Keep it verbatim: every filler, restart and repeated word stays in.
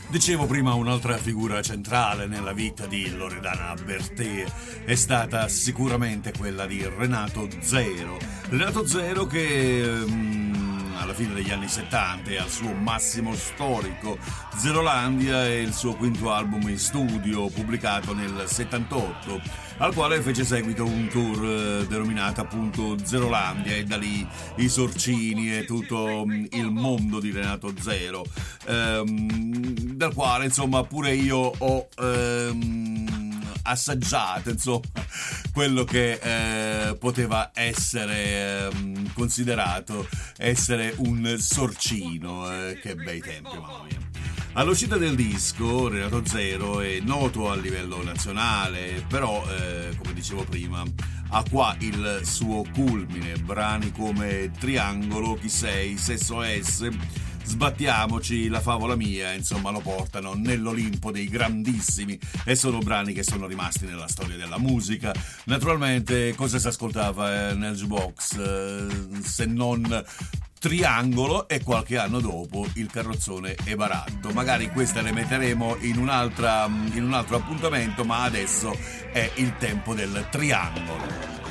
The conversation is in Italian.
Dicevo prima, un'altra figura centrale nella vita di Loredana Bertè è stata sicuramente quella di Renato Zero. Renato Zero che mm, alla fine degli anni settanta è al suo massimo storico. Zerolandia è il suo quinto album in studio, pubblicato nel settantotto, al quale fece seguito un tour eh, denominato appunto Zerolandia, e da lì i sorcini e tutto mm, il mondo di Renato Zero, ehm, dal quale insomma pure io ho ehm, assaggiato insomma quello che eh, poteva essere ehm, considerato essere un sorcino. Eh, che bei tempi, mamma mia. All'uscita del disco Renato Zero è noto a livello nazionale, però eh, come dicevo prima ha qua il suo culmine. Brani come Triangolo, Chi sei, Sesso S, Sbattiamoci, La favola mia, insomma lo portano nell'Olimpo dei grandissimi e sono brani che sono rimasti nella storia della musica. Naturalmente cosa si ascoltava eh, nel jukebox eh, se non Triangolo e qualche anno dopo Il carrozzone e baratto. Magari queste le metteremo in un'altra in un altro appuntamento, ma adesso è il tempo del triangolo.